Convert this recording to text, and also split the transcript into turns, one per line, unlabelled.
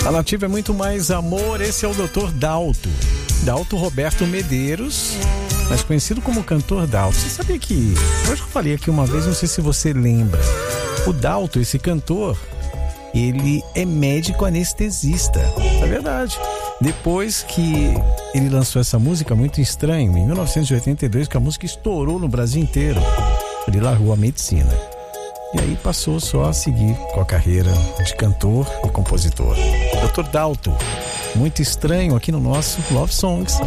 A Nativa é muito mais amor. Esse é o Dr. Dalto. Dalto Roberto Medeiros, mais conhecido como cantor Dalto. Você sabia que... Hoje eu falei aqui uma vez, não sei se você lembra. O Dalto, esse cantor, ele é médico anestesista. É verdade. Depois que ele lançou essa música, Muito Estranho, em 1982, que a música estourou no Brasil inteiro, ele largou a medicina. E aí passou só a seguir com a carreira de cantor e compositor. Dr. Dalto, Muito Estranho, aqui no nosso Love Songs.